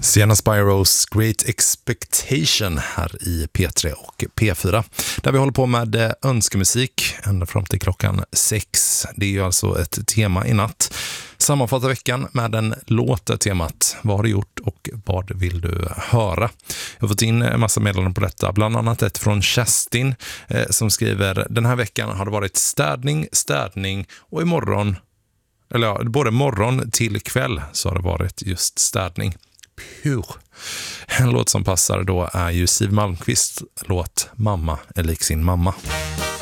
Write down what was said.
Sienna Spiros Great Expectation här i P3 och P4. Där vi håller på med önskemusik ända fram till klockan 6. Det är ju alltså ett tema i natt. Sammanfatta veckan med en låt temat. Vad har du gjort och vad vill du höra? Jag har fått in en massa meddelanden på detta. Bland annat ett från Kerstin som skriver: den här veckan har det varit städning och imorgon, eller ja, både morgon till kväll så har det varit just städning. En låt som passar då är ju Siw Malmkvists låt Mamma är lik sin mamma.